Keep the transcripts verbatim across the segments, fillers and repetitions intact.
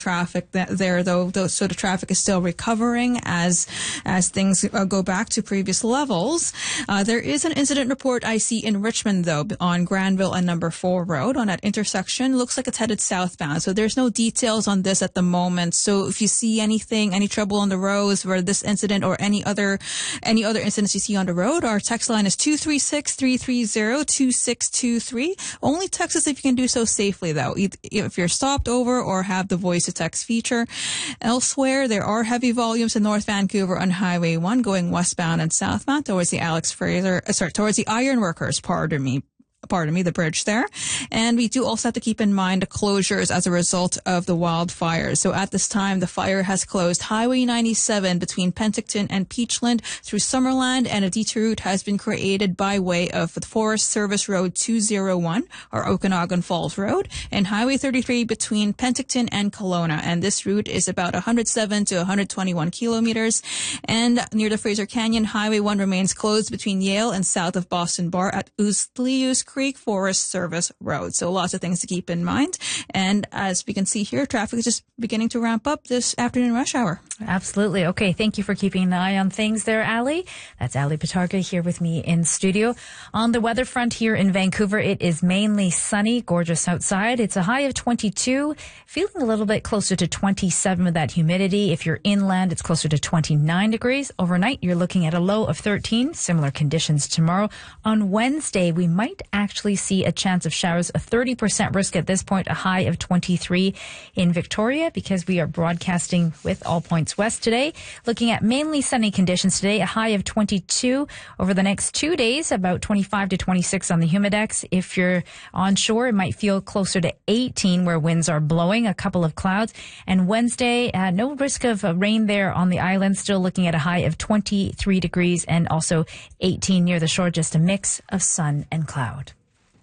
traffic that there, though, though, so the traffic is still recovering as as things uh, go back to previous levels. Uh, there is an incident report I see in Richmond, though, on Granville and Number Four Road on that intersection. Looks like it's headed southbound, so there's no details on this at the moment. So if you see anything, any trouble on the roads where this incident or any other any other incidents you see on the road, our text line is two three six, three three zero, two six two three. Only text us if you can do so safely, though. If you're stopped over or have the voice to text feature. Elsewhere, there are heavy volumes in North Vancouver on Highway one going westbound and southbound towards the Alex Fraser, uh, sorry, towards the Ironworkers, pardon me. Pardon me, the bridge there. And we do also have to keep in mind the closures as a result of the wildfires. So at this time, the fire has closed Highway ninety-seven between Penticton and Peachland through Summerland, and a detour route has been created by way of the Forest Service Road two oh one, or Okanagan Falls Road, and Highway thirty-three between Penticton and Kelowna. And this route is about one hundred seven to one hundred twenty-one kilometers. And near the Fraser Canyon, Highway one remains closed between Yale and south of Boston Bar at Oostleus Creek Forest Service Road. So lots of things to keep in mind. And as we can see here, traffic is just beginning to ramp up this afternoon rush hour. Absolutely. Okay. Thank you for keeping an eye on things there, Ali. That's Ali Patarga here with me in studio. On the weather front here in Vancouver, it is mainly sunny, gorgeous outside. It's a high of twenty-two, feeling a little bit closer to twenty-seven with that humidity. If you're inland, it's closer to twenty-nine degrees. Overnight, you're looking at a low of thirteen. Similar conditions tomorrow. On Wednesday, we might actually see a chance of showers, a thirty percent risk at this point, a high of twenty-three in Victoria, because we are broadcasting with All Points West today. Looking at mainly sunny conditions today, a high of twenty-two over the next two days, about twenty-five to twenty-six on the Humidex. If you're onshore, it might feel closer to eighteen where winds are blowing, a couple of clouds. And Wednesday, uh, no risk of uh, rain there on the island, still looking at a high of twenty-three degrees and also eighteen near the shore, just a mix of sun and cloud.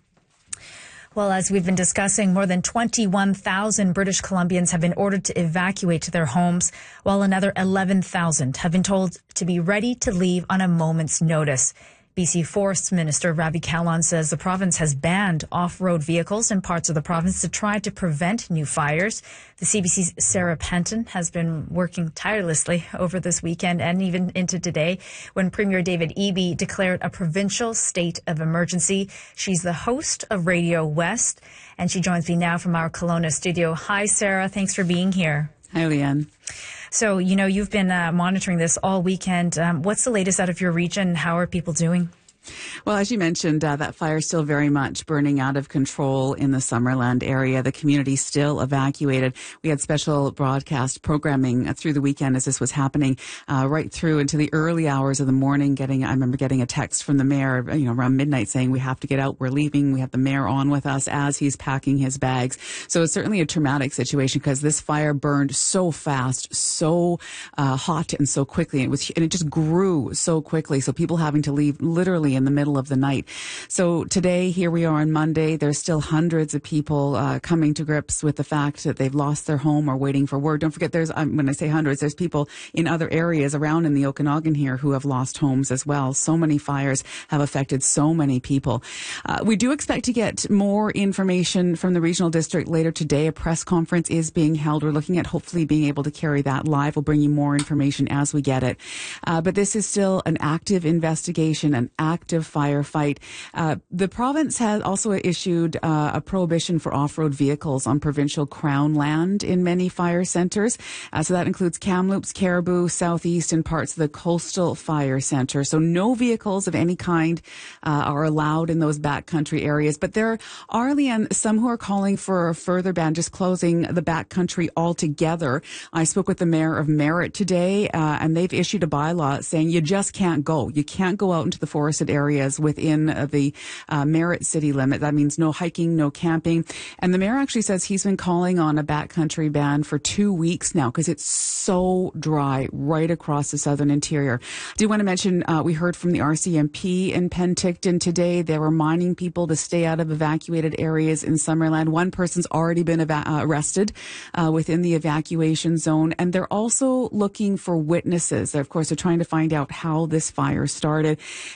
Well, as we've been discussing, more than twenty-one thousand British Columbians have been ordered to evacuate their homes, while another eleven thousand have been told to be ready to leave on a moment's notice. B C Forests Minister Ravi Kahlon says the province has banned off-road vehicles in parts of the province to try to prevent new fires. The C B C's Sarah Penton has been working tirelessly over this weekend and even into today when Premier David Eby declared a provincial state of emergency. She's the host of Radio West, and she joins me now from our Kelowna studio. Hi, Sarah. Thanks for being here. Hi, Leanne. So, you know, you've been uh, monitoring this all weekend. Um, what's the latest out of your region? How are people doing? Well, as you mentioned, uh, that fire is still very much burning out of control in the Summerland area. The community still evacuated. We had special broadcast programming through the weekend as this was happening, uh, right through into the early hours of the morning. Getting, I remember getting a text from the mayor, you know, around midnight saying, we have to get out, we're leaving. We have the mayor on with us as he's packing his bags. So it's certainly a traumatic situation because this fire burned so fast, so uh, hot and so quickly. And it was, and it just grew so quickly. So people having to leave literally in the middle of the night. So today, here we are on Monday, there's still hundreds of people uh, coming to grips with the fact that they've lost their home or waiting for word. Don't forget, there's um, when I say hundreds, there's people in other areas around in the Okanagan here who have lost homes as well. So many fires have affected so many people. Uh, we do expect to get more information from the regional district later today. A press conference is being held. We're looking at hopefully being able to carry that live. We'll bring you more information as we get it. Uh, but this is still an active investigation, an active firefight. Uh, the province has also issued uh, a prohibition for off-road vehicles on provincial crown land in many fire centres. Uh, so that includes Kamloops, Caribou, Southeast, and parts of the coastal fire centre. So no vehicles of any kind uh, are allowed in those backcountry areas. But there are, Leanne, some who are calling for a further ban, just closing the backcountry altogether. I spoke with the mayor of Merritt today, uh, and they've issued a bylaw saying you just can't go. You can't go out into the forested areas within uh, the uh, Merritt city limit. That means no hiking, no camping. And the mayor actually says he's been calling on a backcountry ban for two weeks now because it's so dry right across the southern interior. I do want to mention uh, we heard from the R C M P in Penticton today. They're reminding people to stay out of evacuated areas in Summerland. One person's already been eva- uh, arrested uh, within the evacuation zone. And they're also looking for witnesses. They're, of course, they're trying to find out how this fire started. And of course,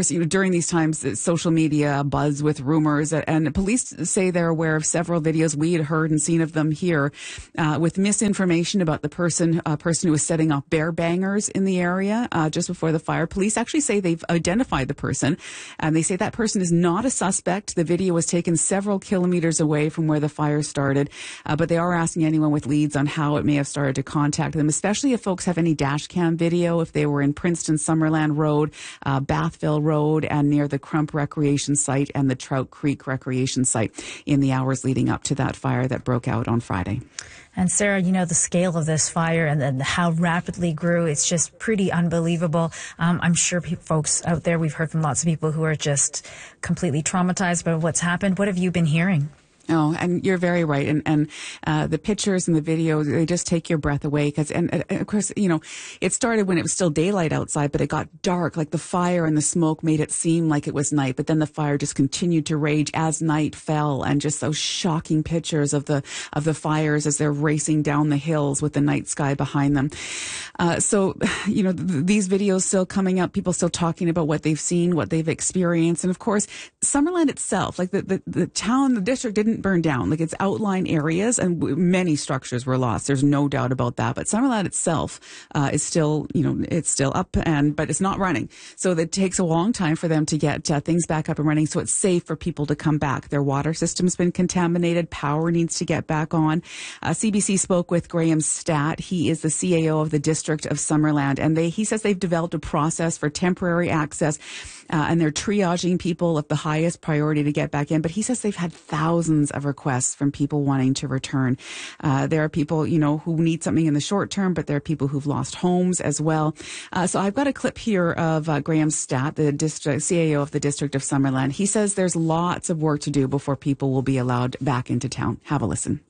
course, you know, during these times, social media buzz with rumors, and police say they're aware of several videos we had heard and seen of them here uh, with misinformation about the person, uh, person who was setting off bear bangers in the area uh, just before the fire. Police actually say they've identified the person, and they say that person is not a suspect. The video was taken several kilometers away from where the fire started, uh, but they are asking anyone with leads on how it may have started to contact them, especially if folks have any dash cam video, if they were in Princeton Summerland Road, uh, Bathville Road, and near the Crump Recreation Site and the Trout Creek Recreation Site in the hours leading up to that fire that broke out on Friday. And Sarah, you know, the scale of this fire and, and how rapidly it grew, it's just pretty unbelievable. Um, I'm sure pe- folks out there, we've heard from lots of people who are just completely traumatized by what's happened. What have you been hearing? Oh, and you're very right. And, and, uh, the pictures and the videos, they just take your breath away. Cause, and, and of course, you know, it started when it was still daylight outside, but it got dark. Like the fire and the smoke made it seem like it was night, but then the fire just continued to rage as night fell, and just those shocking pictures of the, of the fires as they're racing down the hills with the night sky behind them. Uh, so, you know, th- these videos still coming up, people still talking about what they've seen, what they've experienced. And of course, Summerland itself, like the, the, the town, the district didn't burn down. Like, it's outlying areas, and w- many structures were lost. There's no doubt about that. But Summerland itself uh, is still, you know, it's still up, and but it's not running. So it takes a long time for them to get uh, things back up and running. So it's safe for people to come back. Their water system's been contaminated. Power needs to get back on. Uh, C B C spoke with Graham Stat. He is the C A O of the District of Summerland, and they he says they've developed a process for temporary access. Uh, and they're triaging people of the highest priority to get back in. But he says they've had thousands of requests from people wanting to return. Uh, there are people, you know, who need something in the short term, but there are people who've lost homes as well. Uh, so I've got a clip here of uh, Graham Stat, the district, C A O of the District of Summerland. He says there's lots of work to do before people will be allowed back into town. Have a listen.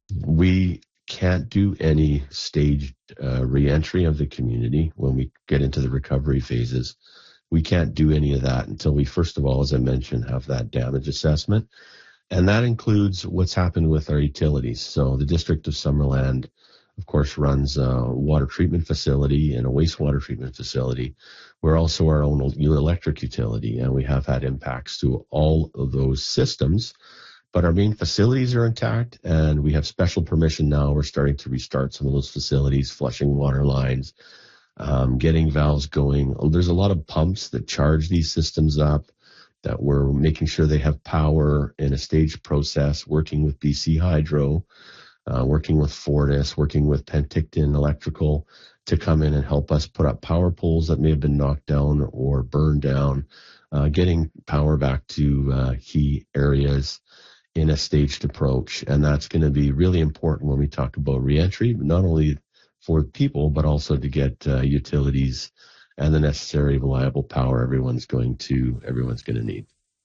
We can't do any staged uh, reentry of the community when we get into the recovery phases. We can't do any of that until we, first of all, as I mentioned, have that damage assessment. And that includes what's happened with our utilities. So the District of Summerland, of course, runs a water treatment facility and a wastewater treatment facility. We're also our own electric utility, and we have had impacts to all of those systems. But our main facilities are intact, and we have special permission now. We're starting to restart some of those facilities, flushing water lines, Um, getting valves going. There's a lot of pumps that charge these systems up, that we're making sure they have power in a staged process, working with B C Hydro, uh, working with Fortis, working with Penticton Electrical to come in and help us put up power poles that may have been knocked down or burned down, uh, getting power back to uh, key areas in a staged approach. And that's going to be really important when we talk about reentry, not only for people, but also to get uh, utilities and the necessary reliable power everyone's going to everyone's going to need.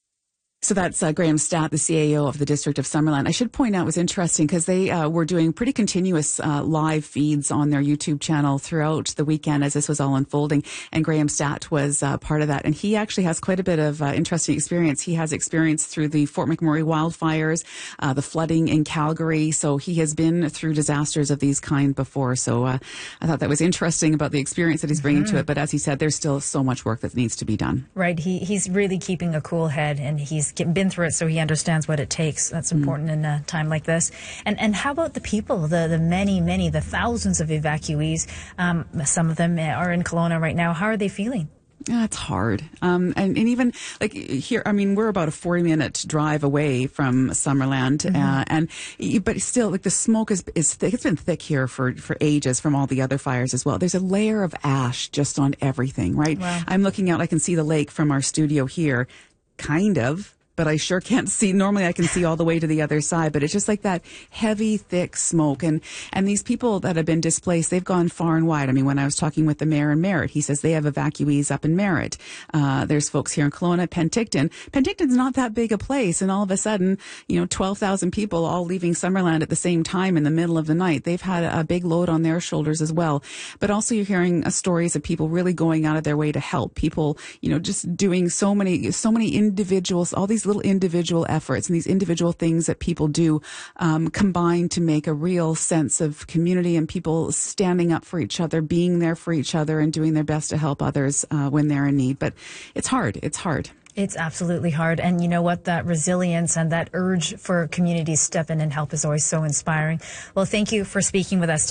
So that's uh, Graham Stat, the C A O of the District of Summerland. I should point out, it was interesting because they uh, were doing pretty continuous uh, live feeds on their YouTube channel throughout the weekend as this was all unfolding. And Graham Stat was uh, part of that. And he actually has quite a bit of uh, interesting experience. He has experience through the Fort McMurray wildfires, uh, the flooding in Calgary. So he has been through disasters of these kind before. So uh, I thought that was interesting about the experience that he's bringing mm-hmm. to it. But as he said, there's still so much work that needs to be done. Right. He He's really keeping a cool head, and he's been through it, so he understands what it takes. That's important mm. in a time like this. And and how about the people, the the many, many, the thousands of evacuees? Um, some of them are in Kelowna right now. How are they feeling? Yeah, it's hard. Um, and, and even like here, I mean, we're about a forty minute drive away from Summerland. Mm-hmm. Uh, and, but still, like the smoke is, is thick. It's been thick here for, for ages from all the other fires as well. There's a layer of ash just on everything, right? Wow. I'm looking out, I can see the lake from our studio here, kind of. But I sure can't see. Normally I can see all the way to the other side, but it's just like that heavy, thick smoke. And, and these people that have been displaced, they've gone far and wide. I mean, when I was talking with the mayor in Merritt, he says they have evacuees up in Merritt. Uh, there's folks here in Kelowna, Penticton. Penticton's not that big a place. And all of a sudden, you know, twelve thousand people all leaving Summerland at the same time in the middle of the night. They've had a big load on their shoulders as well. But also you're hearing uh, stories of people really going out of their way to help. People, you know, just doing so many, so many individuals, all these these little individual efforts and these individual things that people do um, combine to make a real sense of community and people standing up for each other, being there for each other, and doing their best to help others uh, when they're in need. But it's hard. It's hard. It's absolutely hard. And you know what? That resilience and that urge for communities to step in and help is always so inspiring. Well, thank you for speaking with us today.